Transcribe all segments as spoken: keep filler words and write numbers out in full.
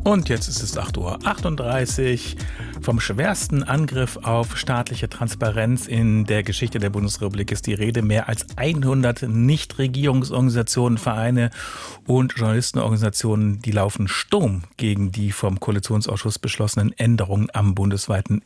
Und jetzt ist es acht Uhr achtunddreißig. Vom schwersten Angriff auf staatliche Transparenz in der Geschichte der Bundesrepublik ist die Rede. Mehr als hundert Nichtregierungsorganisationen, Vereine und Journalistenorganisationen, die laufen Sturm gegen die vom Koalitionsausschuss beschlossenen Änderungen am bundesweiten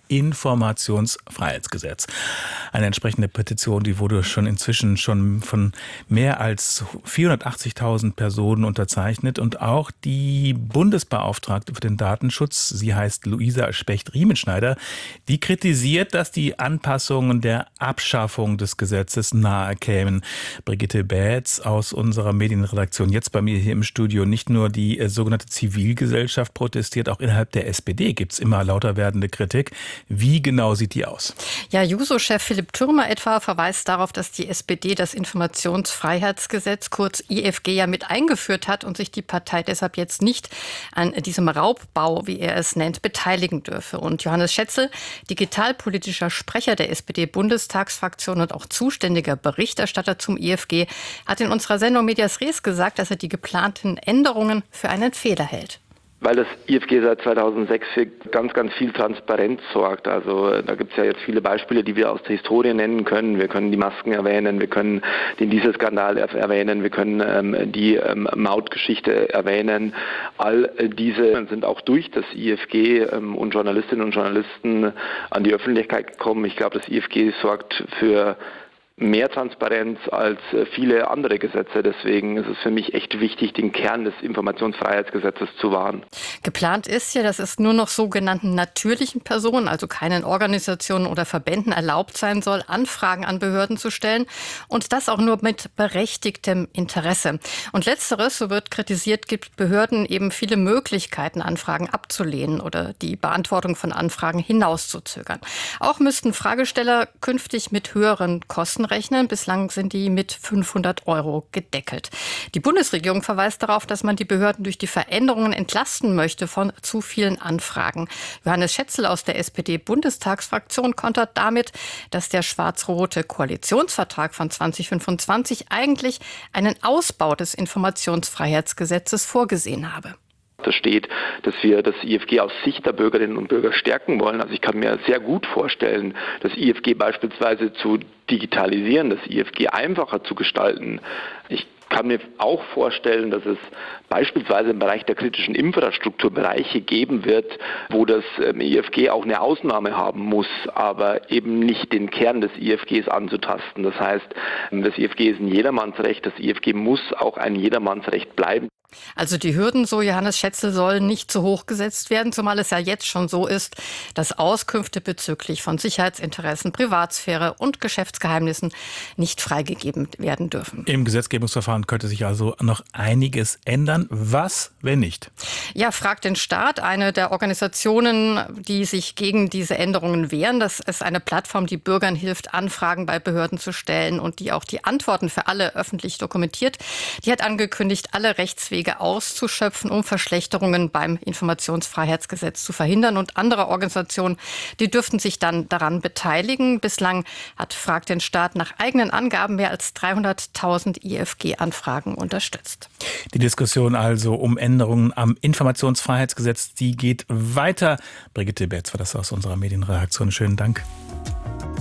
Informationsfreiheitsgesetz. Eine entsprechende Petition, die wurde schon inzwischen schon von mehr als vierhundertachtzigtausend Personen unterzeichnet, und auch die Bundesbeauftragte für den Datenschutz, sie heißt Luisa Specht-Riemenschneider, die kritisiert, dass die Anpassungen der Abschaffung des Gesetzes nahe kämen. Brigitte Bätz aus unserer Medienredaktion jetzt bei mir hier im Studio. Nicht nur die äh, sogenannte Zivilgesellschaft protestiert, auch innerhalb der S P D gibt es immer lauter werdende Kritik. Wie genau sieht die aus? Ja, Juso-Chef Philipp Thürmer etwa verweist darauf, dass die S P D das Informationsfreiheitsgesetz, kurz I F G, ja mit eingeführt hat und sich die Partei deshalb jetzt nicht an diesem Raubbau, wie er es nennt, beteiligen dürfe. Und Johannes Schätzl, digitalpolitischer Sprecher der S P D-Bundestagsfraktion und auch zuständiger Berichterstatter zum I F G, hat in unserer Sendung Medias Res gesagt, dass er die geplanten Änderungen für einen Fehler hält. Weil das I F G seit zweitausendsechs für ganz, ganz viel Transparenz sorgt. Also da gibt es ja jetzt viele Beispiele, die wir aus der Historie nennen können. Wir können die Masken erwähnen, wir können den Dieselskandal erwähnen, wir können ähm, die ähm, Mautgeschichte erwähnen. All diese sind auch durch das I F G ähm, und Journalistinnen und Journalisten an die Öffentlichkeit gekommen. Ich glaube, das I F G sorgt für mehr Transparenz als viele andere Gesetze. Deswegen ist es für mich echt wichtig, den Kern des Informationsfreiheitsgesetzes zu wahren. Geplant ist ja, dass es nur noch sogenannten natürlichen Personen, also keinen Organisationen oder Verbänden, erlaubt sein soll, Anfragen an Behörden zu stellen, und das auch nur mit berechtigtem Interesse. Und letzteres, so wird kritisiert, gibt Behörden eben viele Möglichkeiten, Anfragen abzulehnen oder die Beantwortung von Anfragen hinauszuzögern. Auch müssten Fragesteller künftig mit höheren Kosten rechnen. Bislang sind die mit fünfhundert Euro gedeckelt. Die Bundesregierung verweist darauf, dass man die Behörden durch die Veränderungen entlasten möchte von zu vielen Anfragen. Johannes Schätzl aus der S P D-Bundestagsfraktion kontert damit, dass der schwarz-rote Koalitionsvertrag von zweitausendfünfundzwanzig eigentlich einen Ausbau des Informationsfreiheitsgesetzes vorgesehen habe. Da steht, dass wir das I F G aus Sicht der Bürgerinnen und Bürger stärken wollen. Also ich kann mir sehr gut vorstellen, das I F G beispielsweise zu digitalisieren, das I F G einfacher zu gestalten. Ich kann mir auch vorstellen, dass es beispielsweise im Bereich der kritischen Infrastruktur Bereiche geben wird, wo das I F G auch eine Ausnahme haben muss, aber eben nicht den Kern des I F Gs anzutasten. Das heißt, das I F G ist ein Jedermannsrecht, das I F G muss auch ein Jedermannsrecht bleiben. Also die Hürden, so Johannes Schätzl, sollen nicht zu hoch gesetzt werden, zumal es ja jetzt schon so ist, dass Auskünfte bezüglich von Sicherheitsinteressen, Privatsphäre und Geschäftsgeheimnissen nicht freigegeben werden dürfen. Im Gesetzgebungsverfahren könnte sich also noch einiges ändern. Was, wenn nicht? Ja, fragt den Staat, eine der Organisationen, die sich gegen diese Änderungen wehren. Das ist eine Plattform, die Bürgern hilft, Anfragen bei Behörden zu stellen und die auch die Antworten für alle öffentlich dokumentiert. Die hat angekündigt, alle Rechtswege auszuschöpfen, um Verschlechterungen beim Informationsfreiheitsgesetz zu verhindern. Und andere Organisationen, die dürften sich dann daran beteiligen. Bislang hat Fragt den Staat nach eigenen Angaben mehr als dreihunderttausend I F G-Anfragen unterstützt. Die Diskussion also um Änderungen am Informationsfreiheitsgesetz, die geht weiter. Brigitte Betz war das aus unserer Medienredaktion. Schönen Dank.